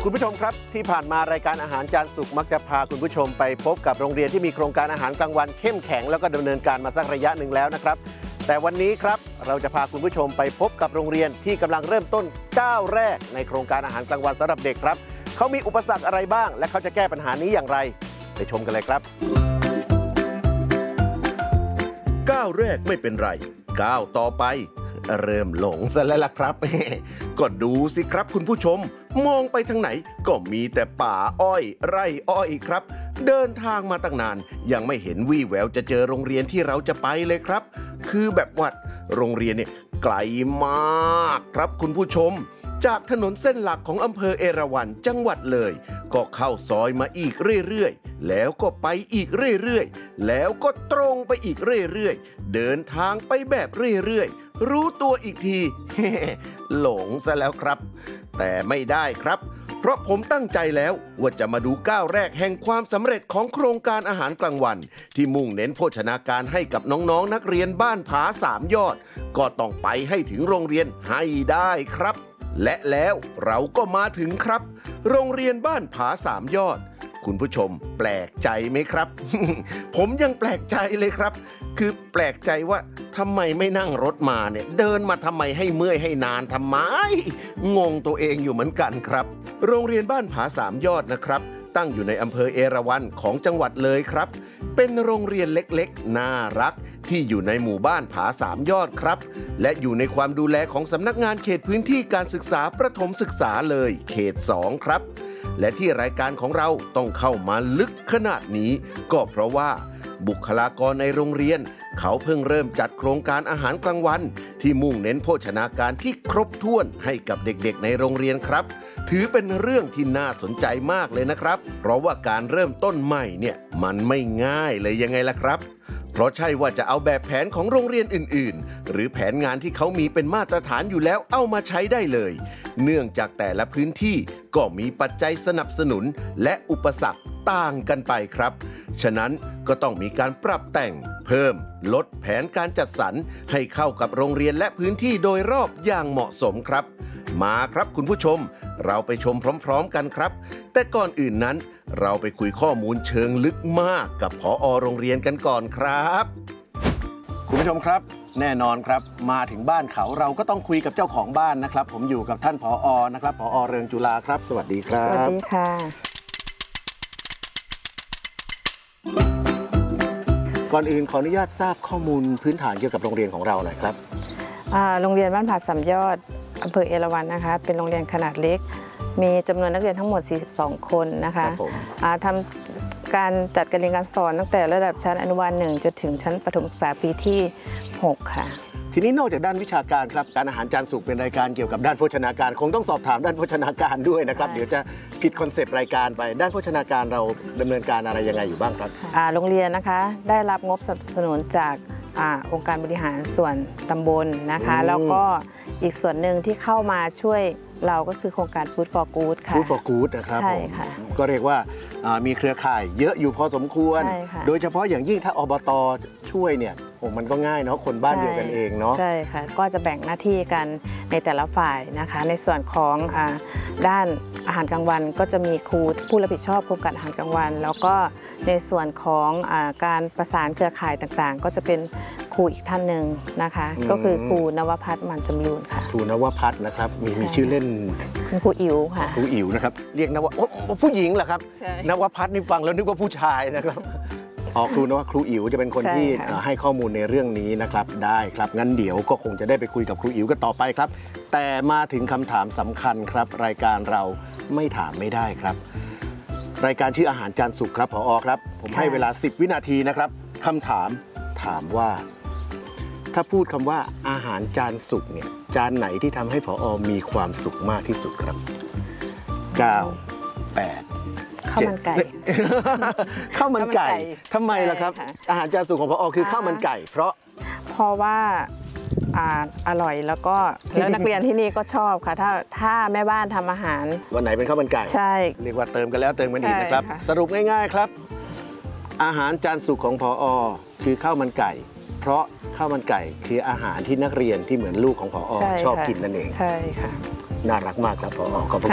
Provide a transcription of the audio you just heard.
คุณผู้ชมครับที่ผ่านมารายการอาหารจานสุกมักจะพาคุณผู้ชมไปพบกับโรงเรียนที่มีโครงการอาหารกลางวันเข้มแข็งแล้วก็ดำเนินการมาสักระยะหนึ่งแล้วนะครับแต่วันนี้ครับเราจะพาคุณผู้ชมไปพบกับโรงเรียนที่กำลังเริ่มต้นก้าวแรกในโครงการอาหารกลางวันสำหรับเด็กครับเขามีอุปสรรคอะไรบ้างและเขาจะแก้ปัญหานี้อย่างไรไปชมกันเลยครับก้าวแรกไม่เป็นไรก้าวต่อไปเริ่มหลงซะแล้วล่ะครับ ก็ดูสิครับคุณผู้ชมมองไปทางไหนก็มีแต่ป่าอ้อยไร่อ้อยครับเดินทางมาตั้งนานยังไม่เห็นวี่แววจะเจอโรงเรียนที่เราจะไปเลยครับคือแบบว่าโรงเรียนเนี่ยไกลมากครับคุณผู้ชมจากถนนเส้นหลักของอำเภอเอราวัณจังหวัดเลยก็เข้าซอยมาอีกเรื่อยๆแล้วก็ไปอีกเรื่อยๆแล้วก็ตรงไปอีกเรื่อยๆเดินทางไปแบบเรื่อยๆรู้ตัวอีกที หลงซะแล้วครับแต่ไม่ได้ครับเพราะผมตั้งใจแล้วว่าจะมาดูก้าวแรกแห่งความสำเร็จของโครงการอาหารกลางวันที่มุ่งเน้นโภชนาการให้กับน้องๆนักเรียนบ้านผา3 ยอดก็ต้องไปให้ถึงโรงเรียนให้ได้ครับและแล้วเราก็มาถึงครับโรงเรียนบ้านผา3 ยอดคุณผู้ชมแปลกใจไหมครับ ผมยังแปลกใจเลยครับคือแปลกใจว่าทำไมไม่นั่งรถมาเนี่ยเดินมาทำไมให้เมื่อยให้นานทำไมงงตัวเองอยู่เหมือนกันครับโรงเรียนบ้านผา3 ยอดนะครับตั้งอยู่ในอำเภอเอราวัณของจังหวัดเลยครับเป็นโรงเรียนเล็กๆน่ารักที่อยู่ในหมู่บ้านผา3 ยอดครับและอยู่ในความดูแลของสำนักงานเขตพื้นที่การศึกษาประถมศึกษาเลยเขต2ครับและที่รายการของเราต้องเข้ามาลึกขนาดนี้ก็เพราะว่าบุคลากรในโรงเรียนเขาเพิ่งเริ่มจัดโครงการอาหารกลางวันที่มุ่งเน้นโภชนาการที่ครบถ้วนให้กับเด็กๆในโรงเรียนครับถือเป็นเรื่องที่น่าสนใจมากเลยนะครับเพราะว่าการเริ่มต้นใหม่เนี่ยมันไม่ง่ายเลยยังไงล่ะครับเพราะใช่ว่าจะเอาแบบแผนของโรงเรียนอื่นๆหรือแผนงานที่เขามีเป็นมาตรฐานอยู่แล้วเอามาใช้ได้เลยเนื่องจากแต่ละพื้นที่ก็มีปัจจัยสนับสนุนและอุปสรรคต่างกันไปครับฉะนั้นก็ต้องมีการปรับแต่งเพิ่มลดแผนการจัดสรรให้เข้ากับโรงเรียนและพื้นที่โดยรอบอย่างเหมาะสมครับมาครับคุณผู้ชมเราไปชมพร้อมๆกันครับแต่ก่อนอื่นนั้นเราไปคุยข้อมูลเชิงลึกมากกับผอ.โรงเรียนกันก่อนครับคุณผู้ชมครับแน่นอนครับมาถึงบ้านเขาเราก็ต้องคุยกับเจ้าของบ้านนะครับผมอยู่กับท่านผอ.นะครับผอ.เริงจุฬาครับสวัสดีครับสวัสดีค่ะก่อนอื่นขออนุญาตทราบข้อมูลพื้นฐานเกี่ยวกับโรงเรียนของเราหน่อยครับโรงเรียนบ้านผา3 ยอดอำเภอเอราวัณนะคะเป็นโรงเรียนขนาดเล็กมีจำนวนนักเรียนทั้งหมด42 คนนะคะทำการจัดการเรียนการสอนตั้งแต่ระดับชั้นอนุบาล1จนถึงชั้นประถมศึกษาปีที่6ค่ะทีนี้นอกจากด้านวิชาการครับการอาหารจานสุกเป็นรายการเกี่ยวกับด้านโภชนาการคงต้องสอบถามด้านโภชนาการด้วยนะครับเดี๋ยวจะผิดคอนเซปต์รายการไปด้านโภชนาการเราดำเนินการอะไรยังไงอยู่บ้างครับโรงเรียนนะคะได้รับงบสนับสนุนจากองค์การบริหารส่วนตำบลนะคะแล้วก็อีกส่วนหนึ่งที่เข้ามาช่วยเราก็คือโครงการ Food for Good ค่ะ Food for Good นะครับใช่ค่ะก็เรียกว่ามีเครือข่ายเยอะอยู่พอสมควรโดยเฉพาะอย่างยิ่งถ้าอบต.ช่วยเนี่ยมันก็ง่ายเนาะคนบ้านเดียวกันเองเนาะใช่ค่ะก็จะแบ่งหน้าที่กันในแต่ละฝ่ายนะคะในส่วนของด้านอาหารกลางวันก็จะมีครูผู้รับผิดชอบโครงการอาหารกลางวันแล้วก็ในส่วนของการประสานเครือข่ายต่างๆก็จะเป็นครูอีกท่านหนึ่งนะคะก็คือครูนวพัฒน์มันจำรูนค่ะครูนวพัฒน์นะครับมีชื่อเล่นคุณครูอิ๋วค่ะครูอิ๋วนะครับเรียกนวผู้หญิงเหรอครับนวพัฒน์นี่ฟังแล้วนึกว่าผู้ชายนะครับครูนวครูอิ๋วจะเป็นคนที่ให้ข้อมูลในเรื่องนี้นะครับได้ครับงั้นเดี๋ยวก็คงจะได้ไปคุยกับครูอิ๋วกันต่อไปครับแต่มาถึงคำถามสำคัญครับรายการเราไม่ถามไม่ได้ครับรายการชื่ออาหารจานสุกครับผอ.ครับผมให้เวลา10 วินาทีนะครับคำถามว่าถ้าพูดคำว่าอาหารจานสุกเนี่ยจานไหนที่ทำให้ผอ.มีความสุขมากที่สุดครับ9 8 ข้าวมันไก่ข้าวมันไก่ทำไมล่ะครับอาหารจานสุกของผอ.คือข้าวมันไก่เพราะว่าอร่อยแล้วนักเรียนที่นี่ก็ชอบค่ะถ้าแม่บ้านทำอาหารวันไหนเป็นข้าวมันไก่ใช่เรียกว่าเติมกันแล้วเติมกันอีกนะครับสรุปง่ายๆครับอาหารจานสุกของผอ.คือข้าวมันไก่เพราะข้าวมันไก่คืออาหารที่นักเรียนที่เหมือนลูกของผอ.ชอบกินนั่นเองใช่ค่ะน่ารักมากครับผอ.ขอบคุณ